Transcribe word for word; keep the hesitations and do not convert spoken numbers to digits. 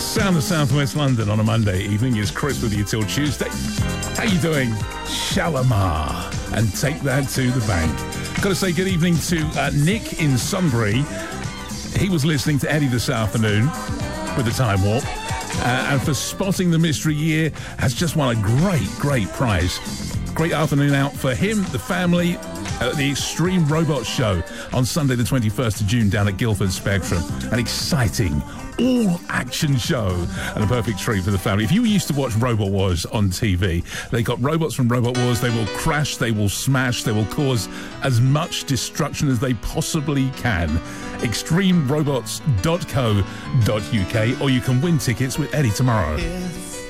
Sound of Southwest London on a Monday evening. It's Chris with you till Tuesday. How you doing? Shalimar. And take that to the bank. Got to say good evening to uh, Nick in Sunbury. He was listening to Eddie this afternoon with the Time Warp. Uh, and for spotting the mystery year, has just won a great, great prize. Great afternoon out for him, the family, at the Extreme Robot Show on Sunday the twenty-first of June down at Guildford Spectrum. An exciting all-action show and a perfect treat for the family. If you used to watch Robot Wars on T V, they got robots from Robot Wars. They will crash, they will smash, they will cause as much destruction as they possibly can. extreme robots dot co dot uk, or you can win tickets with Eddie tomorrow. If